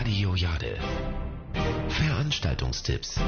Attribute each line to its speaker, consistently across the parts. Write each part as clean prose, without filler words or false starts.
Speaker 1: Radio Jade. Veranstaltungstipps.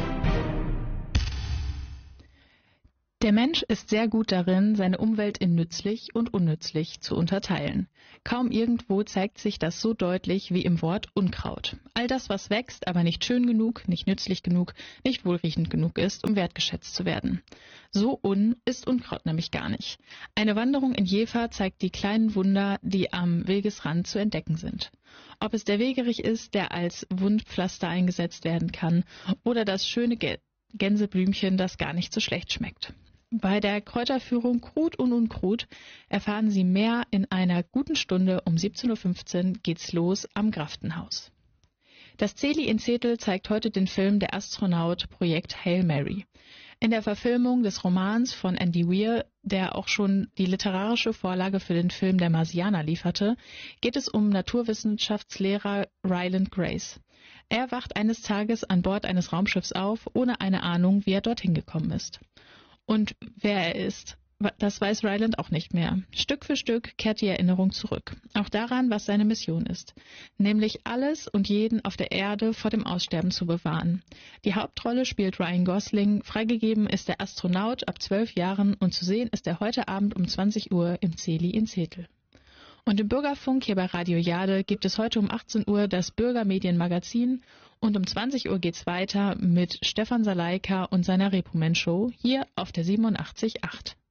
Speaker 2: Der Mensch ist sehr gut darin, seine Umwelt in nützlich und unnützlich zu unterteilen. Kaum irgendwo zeigt sich das so deutlich wie im Wort Unkraut. All das, was wächst, aber nicht schön genug, nicht nützlich genug, nicht wohlriechend genug ist, um wertgeschätzt zu werden. So ist Unkraut nämlich gar nicht. Eine Wanderung in Jever zeigt die kleinen Wunder, die am Wegesrand zu entdecken sind. Ob es der Wegerich ist, der als Wundpflaster eingesetzt werden kann, oder das schöne Gänseblümchen, das gar nicht so schlecht schmeckt. Bei der Kräuterführung Krut und Unkrut erfahren Sie mehr in einer guten Stunde. Um 17.15 Uhr geht's los am Graftenhaus. Das CELI in Zetel zeigt heute den Film Der Astronaut Projekt Hail Mary. In der Verfilmung des Romans von Andy Weir, der auch schon die literarische Vorlage für den Film Der Marsianer lieferte, geht es um Naturwissenschaftslehrer Ryland Grace. Er wacht eines Tages an Bord eines Raumschiffs auf, ohne eine Ahnung, wie er dorthin gekommen ist. Und wer er ist, das weiß Ryland auch nicht mehr. Stück für Stück kehrt die Erinnerung zurück. Auch daran, was seine Mission ist. Nämlich alles und jeden auf der Erde vor dem Aussterben zu bewahren. Die Hauptrolle spielt Ryan Gosling. Freigegeben ist der Astronaut ab 12 Jahren und zu sehen ist er heute Abend um 20 Uhr im CELI in Zetel. Und im Bürgerfunk hier bei Radio Jade gibt es heute um 18 Uhr das Bürgermedienmagazin und um 20 Uhr geht's weiter mit Stefan Saleika und seiner Repoman Show hier auf der 87.8.